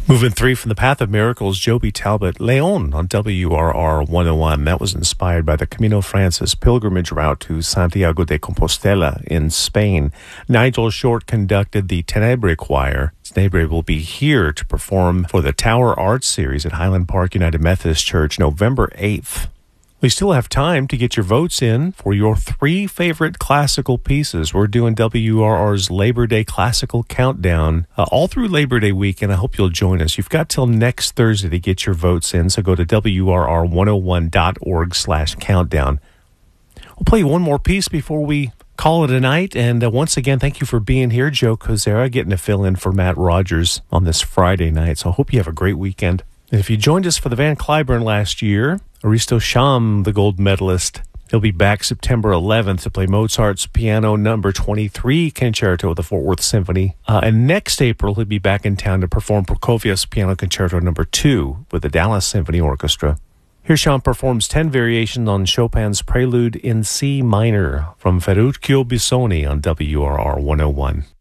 Moving 3 from the Path of Miracles, Joby Talbot, Leon on WRR 101. That was inspired by the Camino Francis pilgrimage route to Santiago de Compostela in Spain. Nigel Short conducted the Tenebre Choir. Tenebre will be here to perform for the Tower Arts Series at Highland Park United Methodist Church November 8th. We still have time to get your votes in for your 3 favorite classical pieces. We're doing WRR's Labor Day Classical Countdown all through Labor Day weekend. I hope you'll join us. You've got till next Thursday to get your votes in, so go to WRR101.org/countdown. We'll play one more piece before we call it a night. And once again, thank you for being here, Joe Kozera, getting to fill in for Matt Rogers on this Friday night. So I hope you have a great weekend. And if you joined us for the Van Cliburn last year, Aristo Sham, the gold medalist, he'll be back September 11th to play Mozart's Piano Number 23 Concerto with the Fort Worth Symphony. And next April, he'll be back in town to perform Prokofiev's Piano Concerto Number 2 with the Dallas Symphony Orchestra. Here Sham performs 10 variations on Chopin's Prelude in C minor from Ferruccio Busoni on WRR 101.